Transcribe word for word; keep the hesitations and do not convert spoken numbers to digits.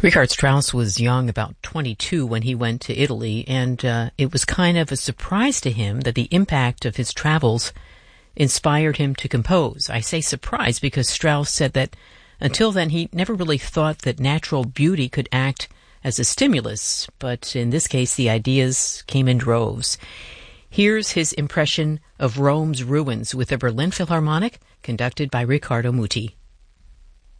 Richard Strauss was young, about twenty-two, when he went to Italy, and uh, it was kind of a surprise to him that the impact of his travels inspired him to compose. I say surprise because Strauss said that until then he never really thought that natural beauty could act as a stimulus, but in this case the ideas came in droves. Here's his impression of Rome's ruins with the Berlin Philharmonic, conducted by Riccardo Muti.